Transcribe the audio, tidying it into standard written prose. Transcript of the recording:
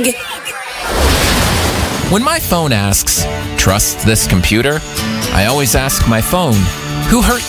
When my phone asks, "Trust this computer?" I always ask my phone, "Who hurt